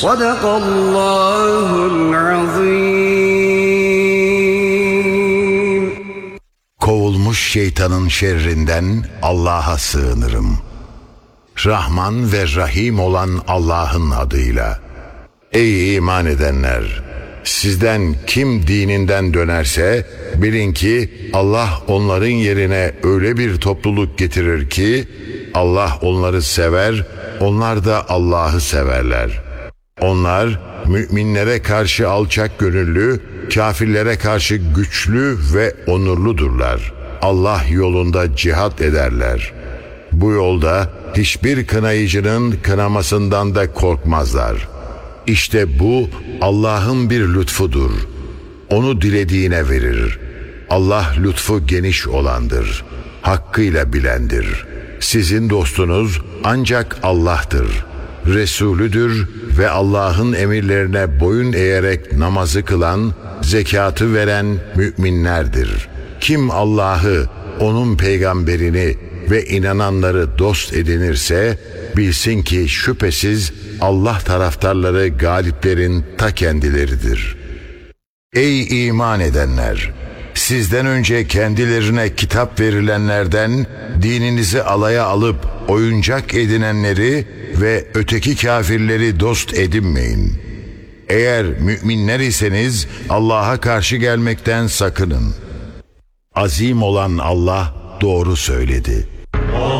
Sadakallahul azim. Kovulmuş şeytanın şerrinden Allah'a sığınırım. Rahman ve Rahim olan Allah'ın adıyla. Ey iman edenler! Sizden kim dininden dönerse bilin ki Allah onların yerine öyle bir topluluk getirir ki Allah onları sever, onlar da Allah'ı severler. Onlar müminlere karşı alçak gönüllü, kafirlere karşı güçlü ve onurludurlar. Allah yolunda cihat ederler. Bu yolda hiçbir kınayıcının kınamasından da korkmazlar. İşte bu Allah'ın bir lütfudur. Onu dilediğine verir. Allah lütfu geniş olandır. Hakkıyla bilendir. Sizin dostunuz ancak Allah'tır. Resulüdür ve Allah'ın emirlerine boyun eğerek namazı kılan, zekatı veren müminlerdir. Kim Allah'ı, onun peygamberini ve inananları dost edinirse bilsin ki şüphesiz Allah taraftarları galiplerin ta kendileridir. Ey iman edenler! Sizden önce kendilerine kitap verilenlerden dininizi alaya alıp oyuncak edinenleri ve öteki kafirleri dost edinmeyin. Eğer müminler iseniz Allah'a karşı gelmekten sakının. Azim olan Allah doğru söyledi.